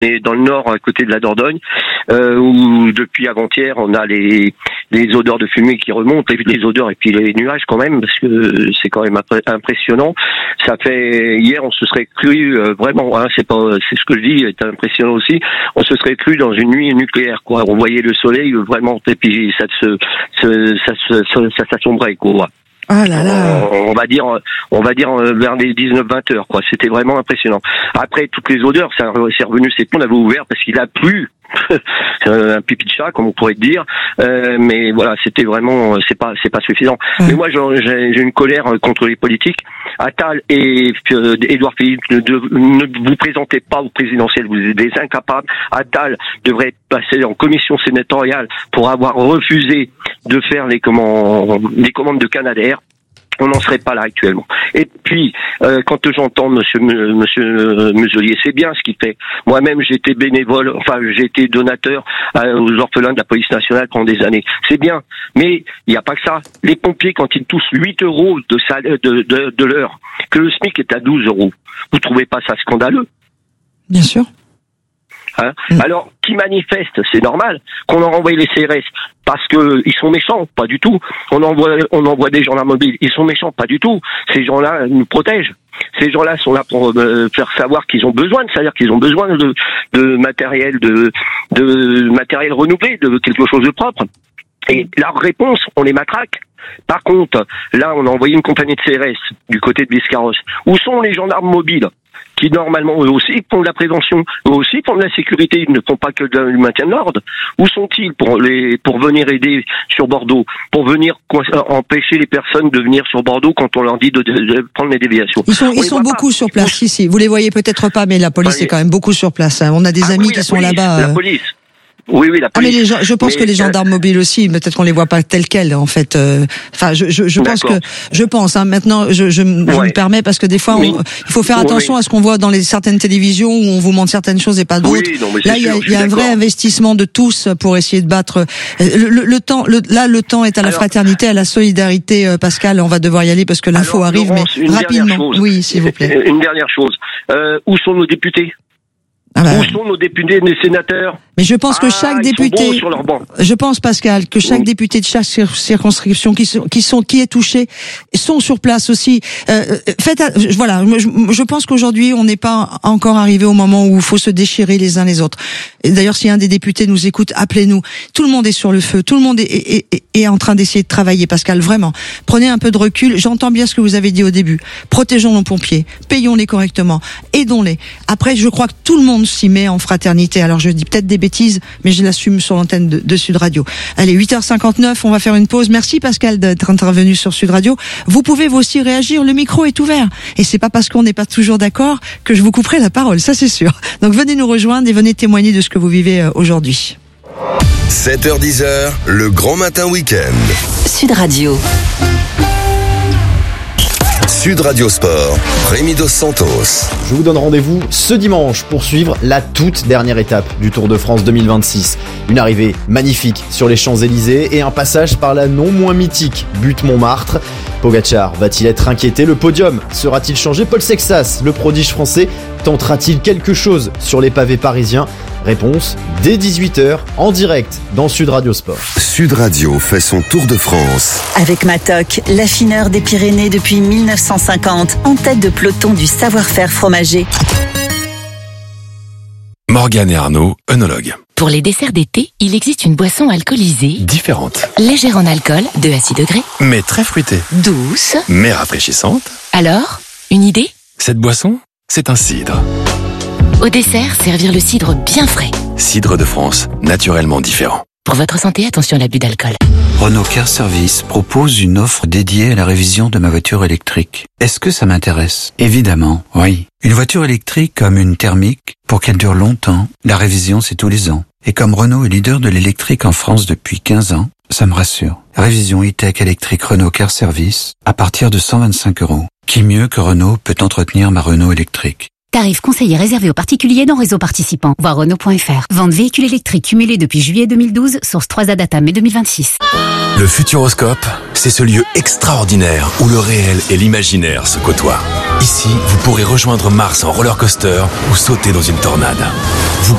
est dans le nord, à côté de la Dordogne, où depuis avant-hier, on a les odeurs de fumée qui remontent, les odeurs et puis les nuages quand même, parce que c'est quand même impressionnant. Ça fait hier, on se serait cru vraiment, hein, c'est ce que je dis, est impressionnant aussi. On se serait cru dans une nuit nucléaire, quoi. On voyait le soleil vraiment, et puis ça s'assombrait, quoi. Ah là là. On va dire vers les 19-20 heures, quoi. C'était vraiment impressionnant. Après, toutes les odeurs, c'est revenu, c'est qu'on avait ouvert parce qu'il a plu. Un pipi de chat, comme on pourrait dire, mais voilà, c'était vraiment, c'est pas suffisant. Mais moi, j'ai une colère contre les politiques. Attal et Édouard Philippe, ne vous présentez pas au présidentiel, vous êtes des incapables. Attal devrait passer en commission sénatoriale pour avoir refusé de faire les commandes de Canadair. On n'en serait pas là actuellement. Et puis, quand j'entends Monsieur Muselier, c'est bien ce qu'il fait. Moi-même, j'ai été bénévole, j'ai été donateur aux orphelins de la police nationale pendant des années. C'est bien, mais il n'y a pas que ça. Les pompiers, quand ils touchent 8 euros de salaire de l'heure, que le SMIC est à 12 euros, vous trouvez pas ça scandaleux? Bien sûr. Hein? Alors, qui manifeste, c'est normal. Qu'on en renvoie les CRS parce que ils sont méchants, pas du tout. On envoie des gendarmes mobiles, ils sont méchants, pas du tout. Ces gens-là nous protègent. Ces gens-là sont là pour faire savoir qu'ils ont besoin, c'est-à-dire qu'ils ont besoin de matériel, de matériel renouvelé, de quelque chose de propre. Et leur réponse, on les matraque. Par contre, là, on a envoyé une compagnie de CRS du côté de Biscarrosse. Où sont les gendarmes mobiles qui, normalement, eux aussi font de la prévention, eux aussi font de la sécurité, ils ne font pas que du maintien de l'ordre. Où sont-ils pour venir aider sur Bordeaux, pour venir empêcher les personnes de venir sur Bordeaux quand on leur dit de prendre les déviations? Ils sont beaucoup sur place ici. Vous les voyez peut-être pas, mais la police est quand même beaucoup sur place. On a des amis qui sont là-bas. La police. Oui, la police. Mais je pense que les gendarmes mobiles aussi, peut-être qu'on les voit pas tels quels, en fait. Je pense, maintenant, je me permets parce que des fois, il faut faire attention à ce qu'on voit dans certaines télévisions où on vous montre certaines choses et pas d'autres. Là, il y a un vrai investissement de tous pour essayer de battre. Le temps est à la fraternité, à la solidarité. Pascal, on va devoir y aller parce que l'info arrive, Laurence, mais rapidement. Oui, s'il vous plaît. Une dernière chose. Où sont nos députés? Où sont nos députés et nos sénateurs? Mais je pense que chaque député, sur leur banc. Je pense, Pascal, que chaque député de chaque circonscription qui est touché sont sur place aussi. Je pense qu'aujourd'hui on n'est pas encore arrivé au moment où il faut se déchirer les uns les autres. Et d'ailleurs, si un des députés nous écoute, appelez-nous. Tout le monde est sur le feu, tout le monde est en train d'essayer de travailler. Pascal, vraiment, prenez un peu de recul. J'entends bien ce que vous avez dit au début. Protégeons nos pompiers, payons-les correctement, aidons-les. Après, je crois que tout le monde s'y met en fraternité. Alors je dis peut-être des bêtises, mais je l'assume sur l'antenne de Sud Radio. Allez, 8h59, on va faire une pause. Merci Pascal d'être intervenu sur Sud Radio. Vous pouvez vous aussi réagir, le micro est ouvert. Et c'est pas parce qu'on n'est pas toujours d'accord que je vous couperai la parole, ça c'est sûr. Donc venez nous rejoindre et venez témoigner de ce que vous vivez aujourd'hui. 7h-10h, le grand matin week-end. Sud Radio. Sud Radio Sport, Rémi Dos Santos. Je vous donne rendez-vous ce dimanche pour suivre la toute dernière étape du Tour de France 2026. Une arrivée magnifique sur les Champs-Élysées et un passage par la non moins mythique butte Montmartre. Pogacar va-t-il être inquiété? Le podium sera-t-il changé? Paul Sexas, le prodige français, tentera-t-il quelque chose sur les pavés parisiens? Réponse dès 18h en direct dans Sud Radio Sport. Sud Radio fait son tour de France. Avec Matok, l'affineur des Pyrénées depuis 1950, en tête de peloton du savoir-faire fromager. Morgane et Arnaud, œnologues. Pour les desserts d'été, il existe une boisson alcoolisée Différente. légère en alcool, 2 à 6 degrés, Mais très fruitée. douce. Mais rafraîchissante. Alors, une idée? Cette boisson, c'est un cidre. Au dessert, servir le cidre bien frais. Cidre de France, naturellement différent. Pour votre santé, attention à l'abus d'alcool. Renault Car Service propose une offre dédiée à la révision de ma voiture électrique. Est-ce que ça m'intéresse? Évidemment, oui. Une voiture électrique comme une thermique, pour qu'elle dure longtemps, la révision c'est tous les ans. Et comme Renault est leader de l'électrique en France depuis 15 ans, ça me rassure. Révision e-tech électrique Renault Car Service à partir de 125 €. Qui mieux que Renault peut entretenir ma Renault électrique? Tarifs conseillés réservés aux particuliers non réseau participants. Voir Renault.fr. Vente véhicules électriques cumulés depuis juillet 2012. Source 3A Data mai 2026. Le Futuroscope, c'est ce lieu extraordinaire où le réel et l'imaginaire se côtoient. Ici, vous pourrez rejoindre Mars en roller coaster ou sauter dans une tornade. Vous